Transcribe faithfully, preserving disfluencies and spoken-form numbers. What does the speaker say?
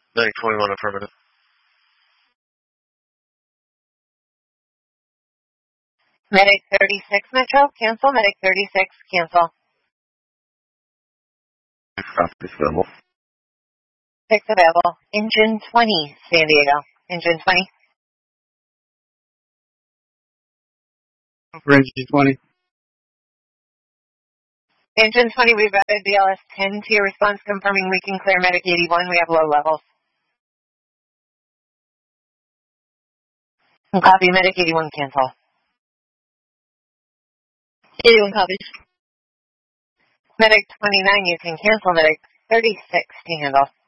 Medic twenty-one affirmative. Medic thirty-six Metro, cancel. Medic thirty-six, cancel. Copy, available. Six available. Engine twenty, San Diego. Engine twenty. For engine twenty. Engine twenty, we've added B L S ten to your response, confirming we can clear Medic eighty-one. We have low levels. Copy, Medic eighty-one, cancel. eighty-one copies. Medic twenty-nine, you can cancel. Medic thirty-six to handle.